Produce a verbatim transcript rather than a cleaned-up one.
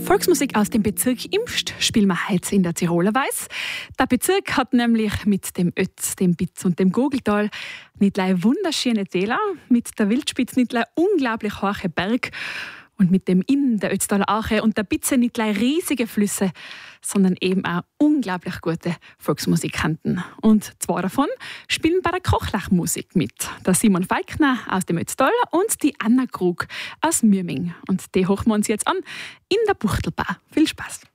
Volksmusik aus dem Bezirk Imst spielen wir heute in der Tiroler Weiß. Der Bezirk hat nämlich mit dem Ötz, dem Bitz und dem Gogeltal nicht nur wunderschöne Täler, mit der Wildspitz nicht nur unglaublich hohe Berg und mit dem Inn der Ötztaler Ache und der Bitze nicht nur riesige Flüsse, sondern eben auch unglaublich gute Volksmusikanten. Und zwei davon spielen bei der Krochlachmusik mit. Der Simon Falkner aus dem Ötztal und die Anna Krug aus Mürming. Und die hochen wir uns jetzt an in der Buchtelbar. Viel Spaß!